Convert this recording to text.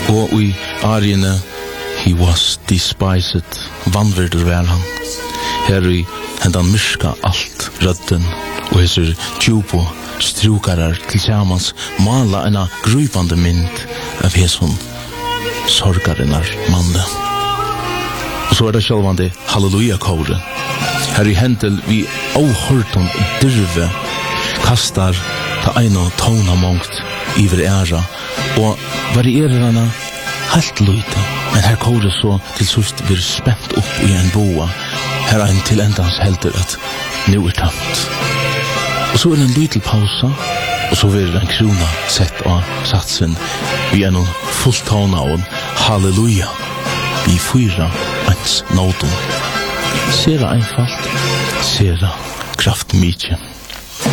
Og i ariene, he was despised, vanvirdur var han. Her i hendan myrska alt rødden, og hesur djupo strukarar tilsammans mala ena grupande mynd av hesun sorgarinnar manne. Og så det sjálvandi halleluja-kåre. Her i hendel vi åhørton dyrve kastar ta eino tonamongt iver æra og varierer hana helt lite, men her kåre så til sust blir spent opp i en boa. Her ein til endans helder at nu tamt. Og så en liten pausa, og så blir en krona sett av satsen vi en fulltona og halleluja vi 4-1 noten. Sera einfalt, sera kraftmykje.